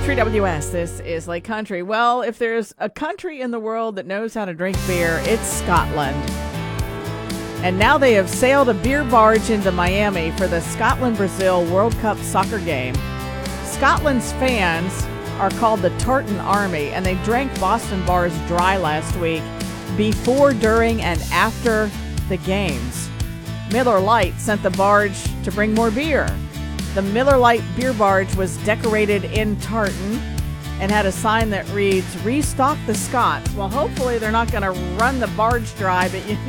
3WS, this is Lake Country. Well, if there's a country in the world that knows how to drink beer, it's Scotland. And now they have sailed a beer barge into Miami for the Scotland-Brazil World Cup soccer game. Scotland's fans are called the Tartan Army, and they drank Boston bars dry last week before, during, and after the games. Miller Lite sent the barge to bring more beer. The Miller Lite beer barge was decorated in tartan and had a sign that reads, "Restock the Scots." Well, hopefully they're not going to run the barge dry, but you